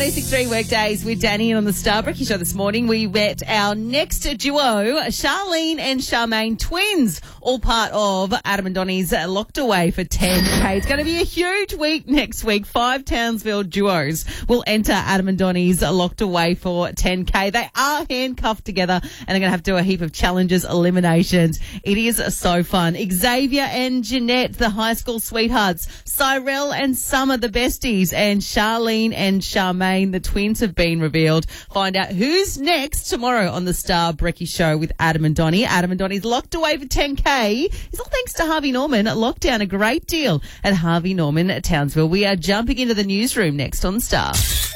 3 workdays with Danny, and on the Star Brekkie Show this morning, we met our next duo, Charlene and Charmaine, twins, all part of Adam and Donnie's Locked Away for 10K. It's going to be a huge week next week. 5 Townsville duos will enter Adam and Donnie's Locked Away for 10K. They are handcuffed together and they're going to have to do a heap of challenges, eliminations. It is so fun. Xavier and Jeanette, the high school sweethearts. Cyrell and Summer, the besties. And Charlene and Charmaine, the twins, have been revealed. Find out who's next tomorrow on the Star Brekkie Show with Adam and Donnie. Adam and Donnie's Locked Away for 10K is all thanks to Harvey Norman. Locked down a great deal at Harvey Norman Townsville. We are jumping into the newsroom next on Star.